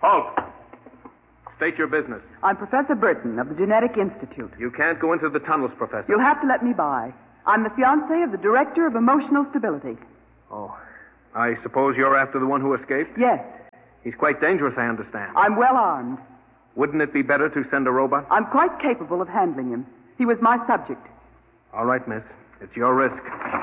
Halt. State your business. I'm Professor Burton of the Genetic Institute. You can't go into the tunnels, Professor. You'll have to let me by. I'm the fiancée of the Director of Emotional Stability. Oh, I suppose you're after the one who escaped? Yes. He's quite dangerous, I understand. I'm well armed. Wouldn't it be better to send a robot? I'm quite capable of handling him. He was my subject. All right, miss. It's your risk.